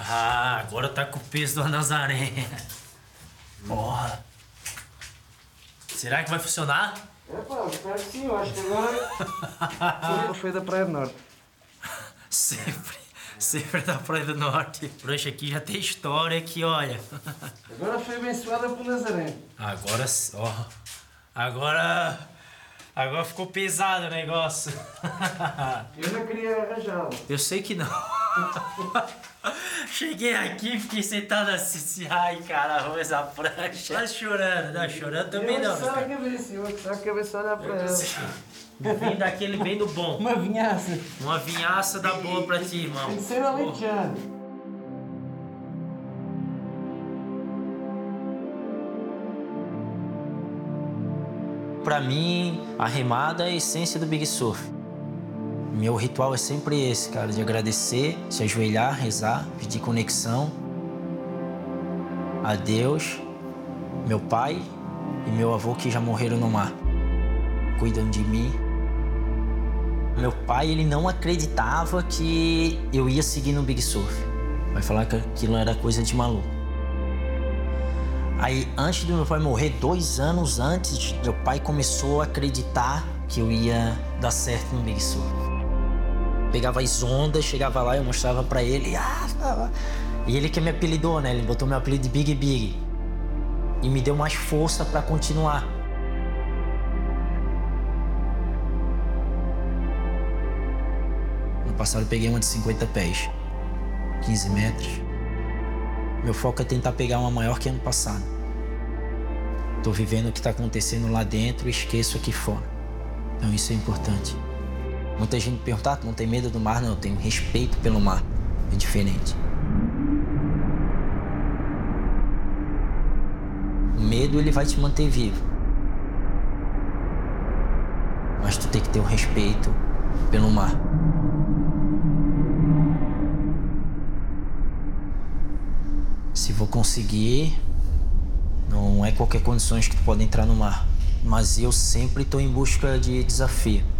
Ah, agora tá com o peso do Nazaré. Porra. Será que vai funcionar? É pá, eu espero que sim, eu acho que agora... Sempre foi da Praia do Norte. Sempre da Praia do Norte. Prancha aqui já tem história aqui, olha. Agora foi abençoada por Nazaré. Agora, ó. Agora ficou pesado o negócio. Eu não queria arranjá-la. Eu sei que não. Cheguei aqui, fiquei sentado assim, ai, cara, arroz a prancha. Tá chorando, não, chorando também não. Eu só a cabeça olhar para ela. Vem daquele bem do bom. Uma vinhaça. Uma vinhaça da boa pra ti, irmão. Tem que ser alentejado. Pra mim, a remada é a essência do Big Surf. Meu ritual é sempre esse, cara, de agradecer, se ajoelhar, rezar, pedir conexão a Deus, meu pai e meu avô que já morreram no mar, cuidam de mim. Meu pai, ele não acreditava que eu ia seguir no Big Surf. Vai falar que aquilo era coisa de maluco. Aí, antes do meu pai morrer, 2 anos antes, meu pai começou a acreditar que eu ia dar certo no Big Surf. Pegava as ondas, chegava lá, eu mostrava pra ele. E ele que me apelidou, né? Ele botou meu apelido de Big Big. E me deu mais força pra continuar. No passado eu peguei uma de 50 pés, 15 metros. Meu foco é tentar pegar uma maior que ano passado. Tô vivendo o que tá acontecendo lá dentro e esqueço aqui fora. Então isso é importante. Muita gente me pergunta, tu não tem medo do mar? Não, eu tenho respeito pelo mar. É diferente. O medo, ele vai te manter vivo. Mas tu tem que ter o respeito pelo mar. Se vou conseguir, não é qualquer condições que tu pode entrar no mar. Mas eu sempre estou em busca de desafio.